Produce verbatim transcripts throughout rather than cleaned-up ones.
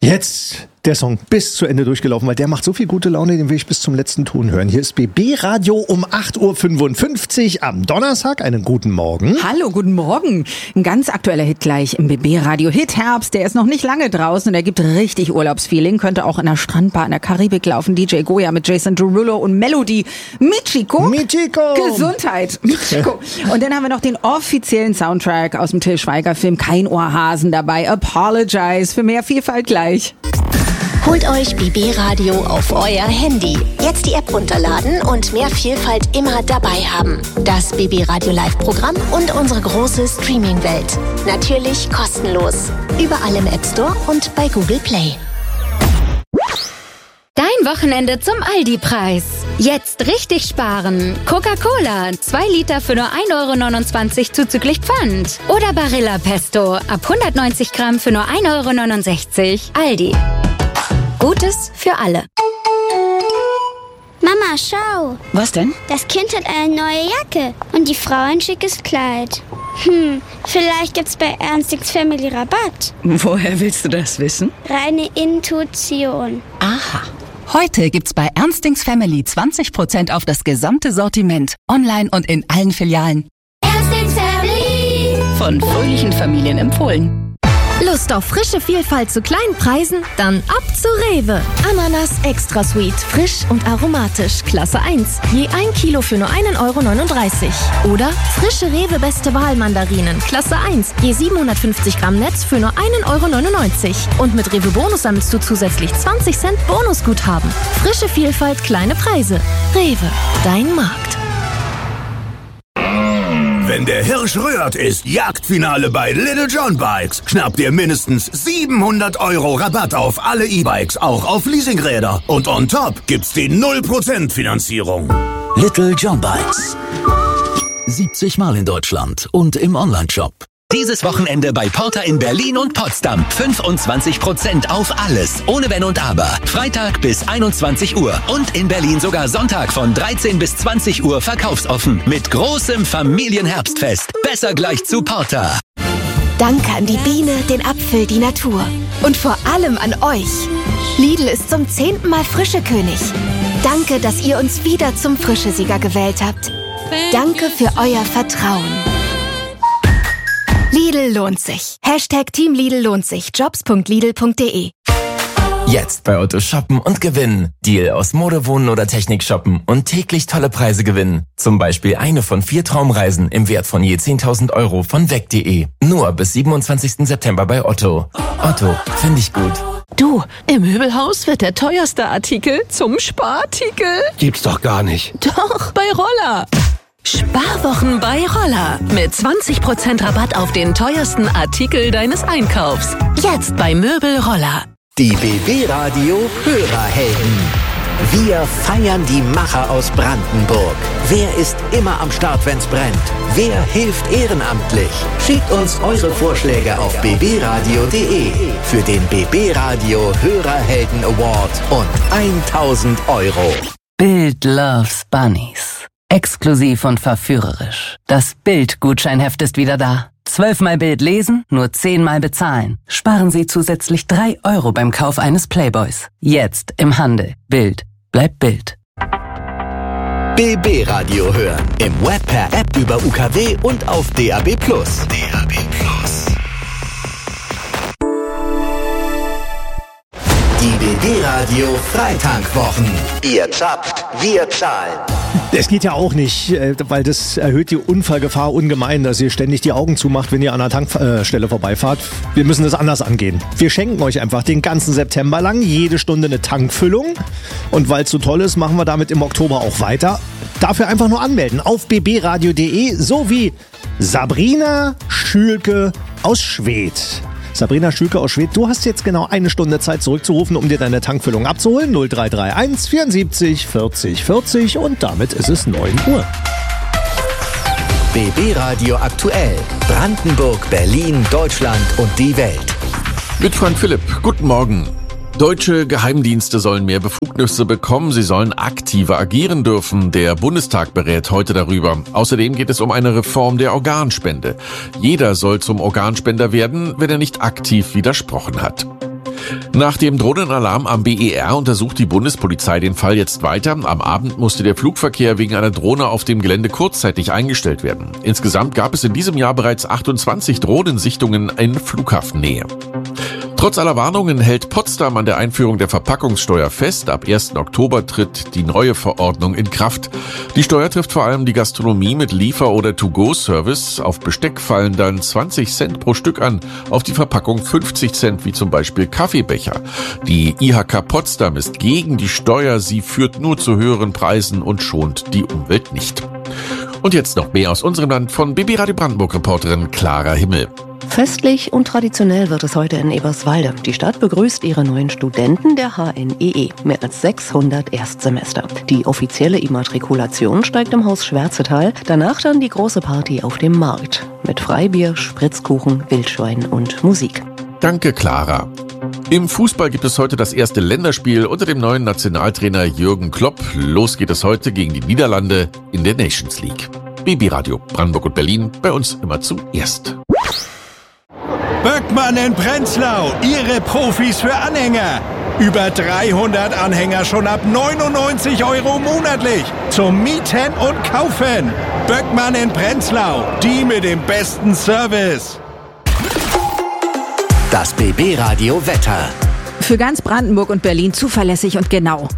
Jetzt der Song bis zu Ende durchgelaufen, weil der macht so viel gute Laune, den will ich bis zum letzten Ton hören. Hier ist B B Radio um acht Uhr fünfundfünfzig am Donnerstag. Einen guten Morgen. Hallo, guten Morgen. Ein ganz aktueller Hit gleich im B B Radio. Hit Herbst, der ist noch nicht lange draußen und der gibt richtig Urlaubsfeeling. Könnte auch in der Strandbar in der Karibik laufen. D J Goya mit Jason Derulo und Melody. Michiko. Michiko. Gesundheit. Michiko. Und dann haben wir noch den offiziellen Soundtrack aus dem Till Schweiger Film Kein Ohrhasen dabei. Apologize. Für mehr Vielfalt gleich. Holt euch B B Radio auf euer Handy. Jetzt die App runterladen und mehr Vielfalt immer dabei haben. Das B B Radio Live-Programm und unsere große Streaming-Welt. Natürlich kostenlos. Überall im App Store und bei Google Play. Dein Wochenende zum Aldi-Preis. Jetzt richtig sparen. Coca-Cola, zwei Liter für nur ein Euro neunundzwanzig zuzüglich Pfand. Oder Barilla Pesto, ab hundertneunzig Gramm für nur ein Euro neunundsechzig. Aldi. Gutes für alle. Mama, schau. Was denn? Das Kind hat eine neue Jacke und die Frau ein schickes Kleid. Hm, vielleicht gibt's bei Ernstings Family Rabatt. Woher willst du das wissen? Reine Intuition. Aha. Heute gibt's bei Ernstings Family zwanzig Prozent auf das gesamte Sortiment. Online und in allen Filialen. Ernstings Family. Von fröhlichen Familien empfohlen. Lust auf frische Vielfalt zu kleinen Preisen? Dann ab zu Rewe. Ananas Extra Sweet, frisch und aromatisch, Klasse eins. Je ein Kilo für nur ein Euro neununddreißig. Oder frische Rewe Beste Wahl Mandarinen, Klasse eins. Je siebenhundertfünfzig Gramm Netz für nur ein Euro neunundneunzig. Und mit Rewe Bonus sammelst du zusätzlich zwanzig Cent Bonusguthaben. Frische Vielfalt, kleine Preise. Rewe, dein Markt. Wenn der Hirsch rührt, ist Jagdfinale bei Little John Bikes. Schnappt ihr mindestens siebenhundert Euro Rabatt auf alle E-Bikes, auch auf Leasingräder. Und on top gibt's die null Prozent Finanzierung. Little John Bikes. siebzig Mal in Deutschland und im Onlineshop. Dieses Wochenende bei Porter in Berlin und Potsdam. fünfundzwanzig Prozent auf alles, ohne Wenn und Aber. Freitag bis einundzwanzig Uhr. Und in Berlin sogar Sonntag von dreizehn bis zwanzig Uhr verkaufsoffen. Mit großem Familienherbstfest. Besser gleich zu Porter. Danke an die Biene, den Apfel, die Natur. Und vor allem an euch. Lidl ist zum zehnten Mal Frischekönig. Danke, dass ihr uns wieder zum Frischesieger gewählt habt. Danke für euer Vertrauen. Lidl lohnt sich. Hashtag Team Lidl lohnt sich. Jobs punkt lidl punkt de. Jetzt bei Otto shoppen und gewinnen. Deal aus Mode, Wohnen oder Technik shoppen und täglich tolle Preise gewinnen. Zum Beispiel eine von vier Traumreisen im Wert von je zehntausend Euro von weg punkt de. Nur bis siebenundzwanzigsten September bei Otto. Otto, finde ich gut. Du, im Möbelhaus wird der teuerste Artikel zum Sparartikel. Gibt's doch gar nicht. Doch, bei Roller. Sparwochen bei Roller. Mit zwanzig Prozent Rabatt auf den teuersten Artikel deines Einkaufs. Jetzt bei Möbel Roller. Die B B Radio Hörerhelden. Wir feiern die Macher aus Brandenburg. Wer ist immer am Start, wenn's brennt? Wer hilft ehrenamtlich? Schickt uns eure Vorschläge auf b b radio punkt de für den B B Radio Hörerhelden Award und tausend Euro. Bild loves Bunnies. Exklusiv und verführerisch. Das Bild-Gutscheinheft ist wieder da. Zwölfmal Bild lesen, nur zehnmal bezahlen. Sparen Sie zusätzlich drei Euro beim Kauf eines Playboys. Jetzt im Handel. Bild. Bleibt Bild. B B Radio hören. Im Web, per App, über U K W und auf D A B plus. D A B plus. Die B B Radio Freitankwwochen. Ihr zapft, wir zahlen. Es geht ja auch nicht, weil das erhöht die Unfallgefahr ungemein, dass ihr ständig die Augen zumacht, wenn ihr an der Tankstelle vorbeifahrt. Wir müssen das anders angehen. Wir schenken euch einfach den ganzen September lang jede Stunde eine Tankfüllung. Und weil es so toll ist, machen wir damit im Oktober auch weiter. Dafür einfach nur anmelden auf b b radio punkt de sowie Sabrina Schülke aus Schwedt. Sabrina Schülke aus Schwedt, du hast jetzt genau eine Stunde Zeit zurückzurufen, um dir deine Tankfüllung abzuholen. null drei drei eins vierundsiebzig vierzig vierzig und damit ist es neun Uhr. B B Radio aktuell. Brandenburg, Berlin, Deutschland und die Welt. Mit Frank Philipp. Guten Morgen. Deutsche Geheimdienste sollen mehr Befugnisse bekommen. Sie sollen aktiver agieren dürfen. Der Bundestag berät heute darüber. Außerdem geht es um eine Reform der Organspende. Jeder soll zum Organspender werden, wenn er nicht aktiv widersprochen hat. Nach dem Drohnenalarm am B E R untersucht die Bundespolizei den Fall jetzt weiter. Am Abend musste der Flugverkehr wegen einer Drohne auf dem Gelände kurzzeitig eingestellt werden. Insgesamt gab es in diesem Jahr bereits achtundzwanzig Drohnensichtungen in Flughafennähe. Trotz aller Warnungen hält Potsdam an der Einführung der Verpackungssteuer fest. Ab ersten Oktober tritt die neue Verordnung in Kraft. Die Steuer trifft vor allem die Gastronomie mit Liefer- oder To-Go-Service. Auf Besteck fallen dann zwanzig Cent pro Stück an, auf die Verpackung fünfzig Cent, wie zum Beispiel Kaffeebecher. Die I H K Potsdam ist gegen die Steuer. Sie führt nur zu höheren Preisen und schont die Umwelt nicht. Und jetzt noch mehr aus unserem Land von B B Radio Brandenburg-Reporterin Clara Himmel. Festlich und traditionell wird es heute in Eberswalde. Die Stadt begrüßt ihre neuen Studenten der H N E E. Mehr als sechshundert Erstsemester. Die offizielle Immatrikulation steigt im Haus Schwärzetal. Danach dann die große Party auf dem Markt. Mit Freibier, Spritzkuchen, Wildschwein und Musik. Danke, Clara. Im Fußball gibt es heute das erste Länderspiel unter dem neuen Nationaltrainer Jürgen Klopp. Los geht es heute gegen die Niederlande in der Nations League. B B Radio Brandenburg und Berlin, bei uns immer zuerst. Böckmann in Prenzlau, Ihre Profis für Anhänger. Über dreihundert Anhänger schon ab neunundneunzig Euro monatlich. Zum Mieten und Kaufen. Böckmann in Prenzlau, die mit dem besten Service. Das B B Radio Wetter. Für ganz Brandenburg und Berlin zuverlässig und genau.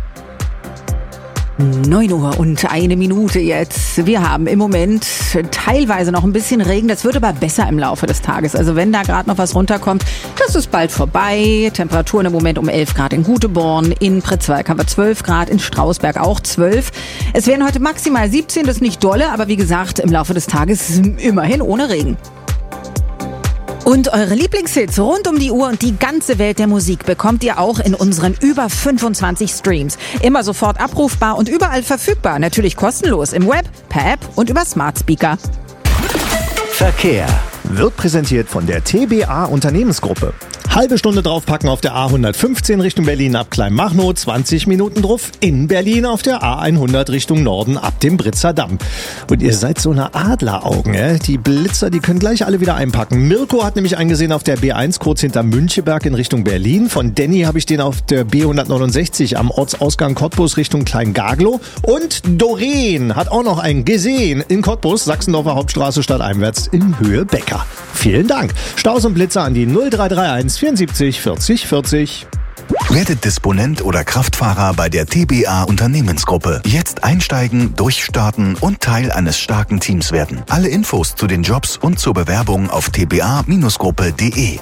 neun Uhr und eine Minute jetzt. Wir haben im Moment teilweise noch ein bisschen Regen. Das wird aber besser im Laufe des Tages. Also wenn da gerade noch was runterkommt, das ist bald vorbei. Temperaturen im Moment um elf Grad in Guteborn. In Pritzwalk haben wir zwölf Grad, in Strausberg auch zwölf. Es werden heute maximal siebzehn, das ist nicht dolle, aber wie gesagt, im Laufe des Tages immerhin ohne Regen. Und eure Lieblingshits rund um die Uhr und die ganze Welt der Musik bekommt ihr auch in unseren über fünfundzwanzig Streams. Immer sofort abrufbar und überall verfügbar. Natürlich kostenlos im Web, per App und über Smart Speaker. Verkehr wird präsentiert von der T B A Unternehmensgruppe. Halbe Stunde draufpacken auf der A hundertfünfzehn Richtung Berlin ab Kleinmachnow, zwanzig Minuten drauf in Berlin auf der A hundert Richtung Norden ab dem Britzer Damm. Und ihr seid so eine Adleraugen, äh? Die Blitzer, die können gleich alle wieder einpacken. Mirko hat nämlich eingesehen auf der B eins kurz hinter Müncheberg in Richtung Berlin. Von Danny habe ich den auf der B hundertneunundsechzig am Ortsausgang Cottbus Richtung Kleingaglow. Und Doreen hat auch noch einen gesehen in Cottbus, Sachsendorfer Hauptstraße stadteinwärts in Höhe Becker. Vielen Dank. Staus und Blitzer an die null drei drei eins vierundsiebzig vierzig vierzig. Werdet Disponent oder Kraftfahrer bei der T B A Unternehmensgruppe. Jetzt einsteigen, durchstarten und Teil eines starken Teams werden. Alle Infos zu den Jobs und zur Bewerbung auf t b a Bindestrich gruppe punkt d e.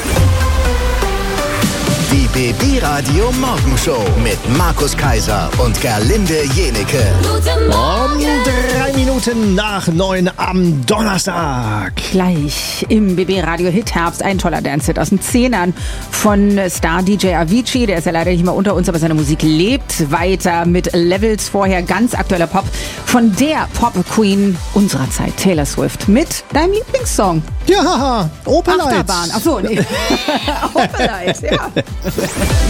Die B B Radio Morgenshow mit Markus Kaiser und Gerlinde Jenecke. Um drei Minuten nach neun am Donnerstag. Gleich im B B Radio Hit Herbst ein toller Dance-Hit aus den Zehnern von Star D J Avicii. Der ist ja leider nicht mehr unter uns, aber seine Musik lebt weiter mit Levels. Vorher ganz aktueller Pop von der Pop-Queen unserer Zeit, Taylor Swift, mit deinem Lieblingssong. Ja, Opelite. Achterbahn. Ach so, nee. Opelite, ja.